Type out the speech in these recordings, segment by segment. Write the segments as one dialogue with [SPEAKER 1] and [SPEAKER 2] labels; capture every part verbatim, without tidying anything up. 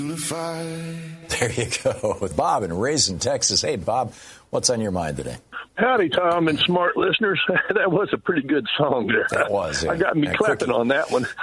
[SPEAKER 1] There you go. With Bob in Raisin, Texas. Hey, Bob, what's on your mind today?
[SPEAKER 2] Howdy, Tom and smart listeners. That was a pretty good song there.
[SPEAKER 1] That was. Yeah.
[SPEAKER 2] I got me
[SPEAKER 1] and
[SPEAKER 2] clapping
[SPEAKER 1] quick.
[SPEAKER 2] on that one.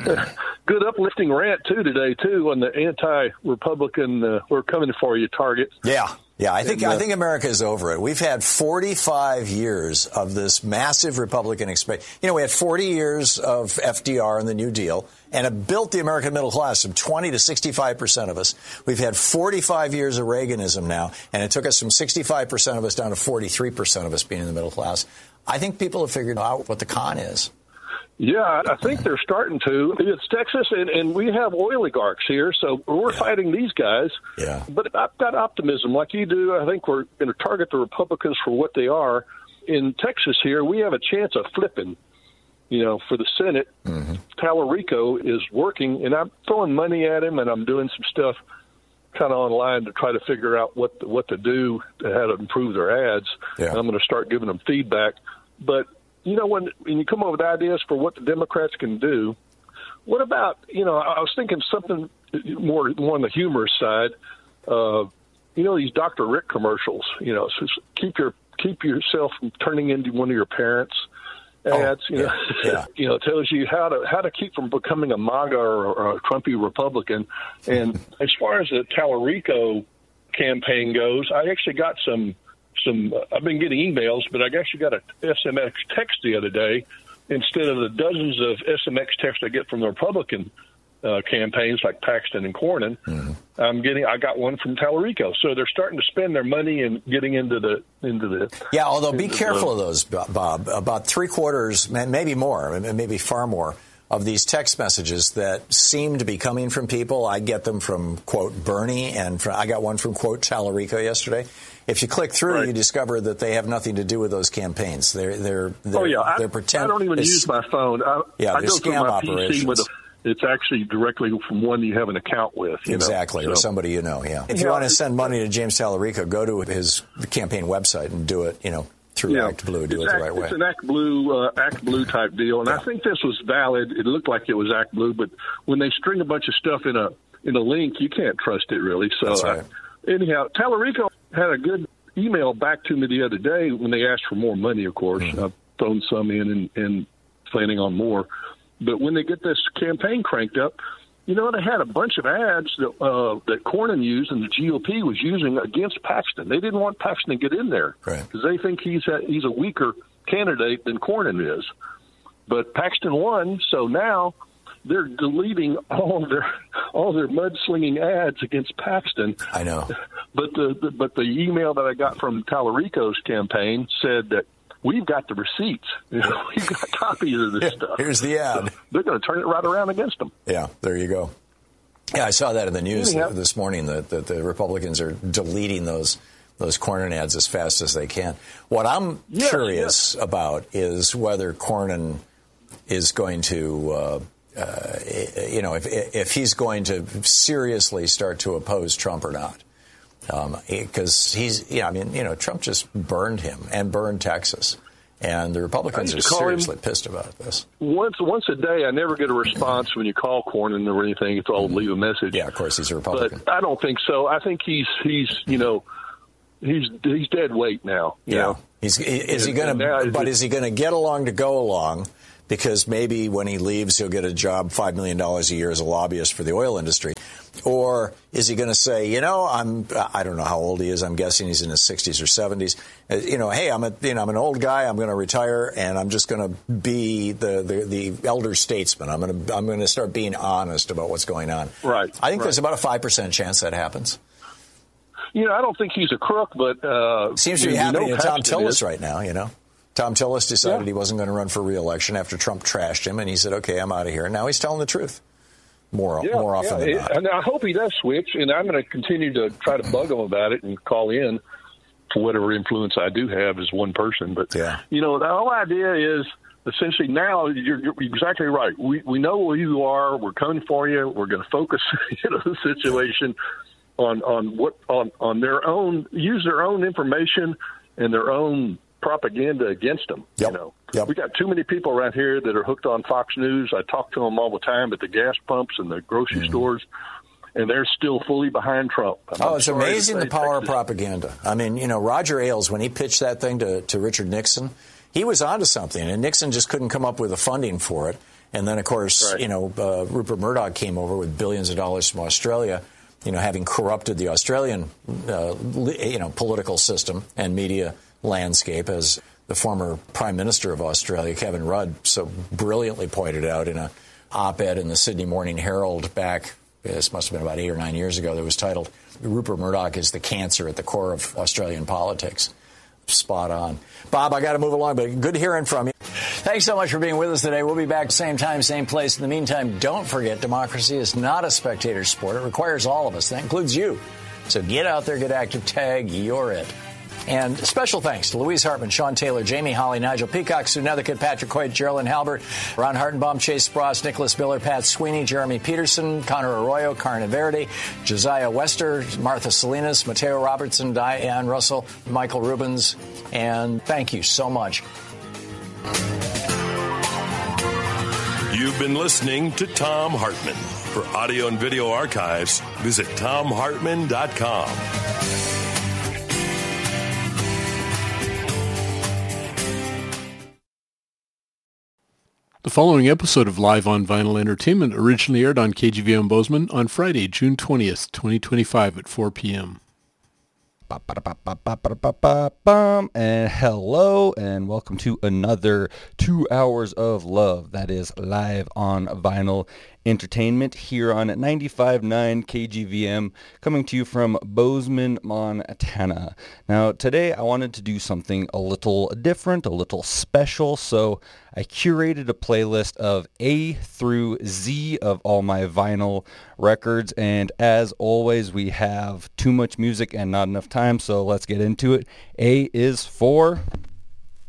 [SPEAKER 2] Good uplifting rant, too, today, too, on the anti-Republican, uh, we're coming for you target.
[SPEAKER 1] Yeah. Yeah, I think
[SPEAKER 2] and, uh,
[SPEAKER 1] I think America is over it. We've had forty-five years of this massive Republican expansion. You know, we had forty years of F D R and the New Deal, and it built the American middle class from twenty to sixty-five percent of us. We've had forty-five years of Reaganism now, and it took us from sixty-five percent of us down to forty-three percent of us being in the middle class. I think people have figured out what the con is.
[SPEAKER 2] Yeah, I think they're starting to. It's Texas, and, and we have oligarchs here, so we're yeah. fighting these guys.
[SPEAKER 1] Yeah.
[SPEAKER 2] But I've got optimism like you do. I think we're going to target the Republicans for what they are. In Texas here, we have a chance of flipping, you know, for the Senate. Mm-hmm. Tallarico is working, and I'm throwing money at him, and I'm doing some stuff kind of online to try to figure out what the, what to do to how to improve their ads.
[SPEAKER 1] Yeah.
[SPEAKER 2] And I'm going to start giving them feedback. But you know, when, when you come up with ideas for what the Democrats can do, what about, you know, I was thinking something more, more on the humorous side. Uh, you know, these Doctor Rick commercials, you know, so keep your keep yourself from turning into one of your parents' ads,
[SPEAKER 1] oh,
[SPEAKER 2] you know,
[SPEAKER 1] yeah, yeah.
[SPEAKER 2] you know, tells you how to how to keep from becoming a MAGA or, or a Trumpy Republican. And as far as the Tallarico campaign goes, I actually got some Some, uh, I've been getting emails, but I actually got a S M X text the other day. Instead of the dozens of S M X texts I get from the Republican uh, campaigns like Paxton and Cornyn, mm-hmm. I'm getting. I got one from Tallarico, so they're starting to spend their money and getting into the into the.
[SPEAKER 1] Yeah, although be careful the, of those, Bob. About three quarters, maybe more, maybe far more, of these text messages that seem to be coming from people. I get them from, quote, Bernie, and from, I got one from, quote, Tallarico yesterday. If you click through, right. you discover that they have nothing to do with those campaigns. They're they're, they're
[SPEAKER 2] oh yeah,
[SPEAKER 1] they're
[SPEAKER 2] I,
[SPEAKER 1] pretend.
[SPEAKER 2] I don't even use my phone. I,
[SPEAKER 1] yeah,
[SPEAKER 2] I
[SPEAKER 1] they're
[SPEAKER 2] go
[SPEAKER 1] scam
[SPEAKER 2] my
[SPEAKER 1] operations.
[SPEAKER 2] P C with a, it's actually directly from one you have an account with. You
[SPEAKER 1] exactly,
[SPEAKER 2] know?
[SPEAKER 1] with
[SPEAKER 2] so.
[SPEAKER 1] somebody you know. Yeah. If you
[SPEAKER 2] yeah,
[SPEAKER 1] want to send money to James Tallarico, go to his campaign website and do it. You know, through
[SPEAKER 2] yeah,
[SPEAKER 1] Act Blue, do it
[SPEAKER 2] Act,
[SPEAKER 1] the right way.
[SPEAKER 2] It's an Act Blue, uh, Act Blue type deal, and yeah. I think this was valid. It looked like it was Act Blue, but when they string a bunch of stuff in a in a link, you can't trust it really. So
[SPEAKER 1] That's right.
[SPEAKER 2] uh, anyhow, Tallarico had a good email back to me the other day when they asked for more money, of course. Mm-hmm. I've thrown some in and, and planning on more. But when they get this campaign cranked up, you know, they had a bunch of ads that uh, that Cornyn used and the G O P was using against Paxton. They didn't want Paxton to get in there because
[SPEAKER 1] right.
[SPEAKER 2] they think he's a, he's a weaker candidate than Cornyn is. But Paxton won, so now they're deleting all their all their mudslinging ads against Paxton.
[SPEAKER 1] I know.
[SPEAKER 2] But the, the but the email that I got from Tallarico's campaign said that we've got the receipts. You know, we've got copies of this stuff.
[SPEAKER 1] Here's the ad.
[SPEAKER 2] So they're going to turn it right around against them.
[SPEAKER 1] Yeah, there you go. Yeah, I saw that in the news
[SPEAKER 2] Anyhow.
[SPEAKER 1] this morning that, that the Republicans are deleting those those Cornyn ads as fast as they can. What I'm
[SPEAKER 2] yes,
[SPEAKER 1] curious
[SPEAKER 2] yes.
[SPEAKER 1] about is whether Cornyn is going to, uh, uh, you know, if if he's going to seriously start to oppose Trump or not. Because um, he's, yeah, I mean, you know, Trump just burned him and burned Texas. And the Republicans are seriously pissed about this.
[SPEAKER 2] Once once a day, I never get a response when you call Cornyn or anything. It's all leave a message.
[SPEAKER 1] Yeah, of course, he's a Republican.
[SPEAKER 2] But I don't think so. I think he's, he's you know, he's he's dead weight now. You
[SPEAKER 1] yeah.
[SPEAKER 2] know?
[SPEAKER 1] He's, is he going to, but is he going to get along to go along? Because maybe when he leaves, he'll get a job, five million dollars a year as a lobbyist for the oil industry. Or is he going to say, you know, I'm, I don't know how old he is. I'm guessing he's in his sixties or seventies. Uh, you know, hey, I'm a, you know, I'm an old guy. I'm going to retire and I'm just going to be the, the, the elder statesman. I'm going to, I'm going to start being honest about what's going on.
[SPEAKER 2] Right.
[SPEAKER 1] I think
[SPEAKER 2] right.
[SPEAKER 1] there's about a five percent chance that happens.
[SPEAKER 2] You know, I don't think he's a crook, but, uh,
[SPEAKER 1] seems to be happening to Tom Tillis right now, you know. Tom Tillis decided yeah. he wasn't going to run for re-election after Trump trashed him, and he said, okay, I'm out of here. And now he's telling the truth more,
[SPEAKER 2] yeah,
[SPEAKER 1] more often
[SPEAKER 2] yeah.
[SPEAKER 1] than not.
[SPEAKER 2] And I hope he does switch, and I'm going to continue to try to bug him about it and call in for whatever influence I do have as one person. But,
[SPEAKER 1] yeah.
[SPEAKER 2] you know, the whole idea is essentially now you're, you're exactly right. We we know who you are. We're coming for you. We're going to focus you know, the situation on, on, what, on, on their own, use their own information and their own propaganda against them.
[SPEAKER 1] Yep.
[SPEAKER 2] You know,
[SPEAKER 1] yep.
[SPEAKER 2] we got too many people around here that are hooked on Fox News. I talk to them all the time at the gas pumps and the grocery mm-hmm. stores, and they're still fully behind Trump. I'm
[SPEAKER 1] oh, it's amazing the power
[SPEAKER 2] Texas.
[SPEAKER 1] of propaganda. I mean, you know, Roger Ailes, when he pitched that thing to, to Richard Nixon, he was onto something, and Nixon just couldn't come up with the funding for it. And then, of course, right. you know, uh, Rupert Murdoch came over with billions of dollars from Australia, you know, having corrupted the Australian, uh, you know, political system and media landscape, as the former Prime Minister of Australia, Kevin Rudd, so brilliantly pointed out in an op-ed in the Sydney Morning Herald back, this must have been about eight or nine years ago, that was titled, Rupert Murdoch is the cancer at the core of Australian politics. Spot on. Bob, I got to move along, but good hearing from you. Thanks so much for being with us today. We'll be back same time, same place. In the meantime, don't forget, democracy is not a spectator sport. It requires all of us. That includes you. So get out there, get active, tag, you're it. And special thanks to Louise Hartman, Sean Taylor, Jamie Holly, Nigel Peacock, Sue Nethercutt, Patrick Coit, Geraldine Halbert, Ron Hartenbaum, Chase Spross, Nicholas Miller, Pat Sweeney, Jeremy Peterson, Connor Arroyo, Carna Verdi, Josiah Wester, Martha Salinas, Mateo Robertson, Diane Russell, Michael Rubens, and thank you so much.
[SPEAKER 3] You've been listening to Thom Hartmann. For audio and video archives, visit thom hartmann dot com.
[SPEAKER 4] The following episode of Live on Vinyl Entertainment originally aired on K G V M Bozeman on Friday, June twentieth, twenty twenty-five at four p.m.
[SPEAKER 5] And hello, and welcome to another two hours of love. That is Live on Vinyl Entertainment here on ninety-five point nine K G V M, coming to you from Bozeman, Montana. Now, today I wanted to do something a little different, a little special, so I curated a playlist of A through Z of all my vinyl records, and as always, we have too much music and not enough time, so let's get into it. A is for